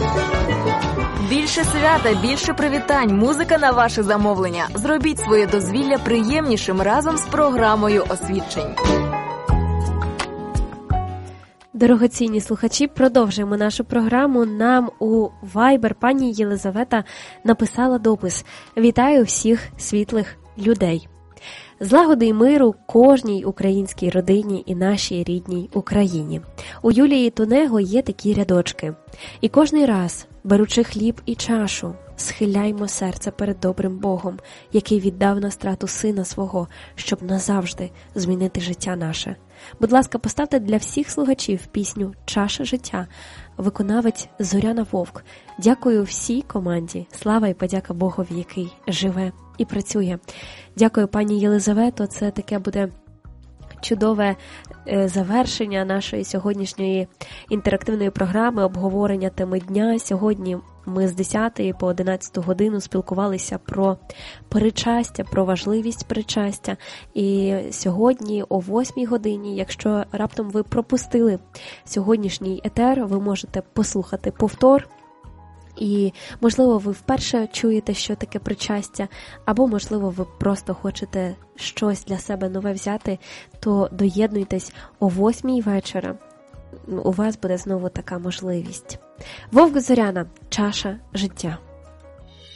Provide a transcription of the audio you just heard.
Більше свята, більше привітань, музика на ваше замовлення. Зробіть своє дозвілля приємнішим разом з програмою «Освідчень». Дорогоцінні слухачі, продовжуємо нашу програму. Нам у Viber пані Єлизавета написала допис: «Вітаю всіх світлих людей. Злагоди й миру кожній українській родині і нашій рідній Україні». У Юлії Тунего є такі рядочки. «І кожний раз, беручи хліб і чашу, схиляймо серце перед добрим Богом, який віддав на страту Сина Свого, щоб назавжди змінити життя наше». Будь ласка, поставте для всіх слухачів пісню «Чаша життя», виконавець Зоряна Вовк. Дякую всій команді. Слава і подяка Богові, який живе і працює. Дякую, пані Єлизавето. Це таке буде чудове завершення нашої сьогоднішньої інтерактивної програми обговорення теми дня. Сьогодні ми з 10 по 11 годину спілкувалися про причастя, про важливість причастя. І сьогодні о 8 годині, якщо раптом ви пропустили сьогоднішній етер, ви можете послухати повтор. І, можливо, ви вперше чуєте, що таке причастя, або, можливо, ви просто хочете щось для себе нове взяти, то доєднуйтесь о 8 вечора. У вас буде знову така можливість. Вовк Зоряна, «Чаша життя».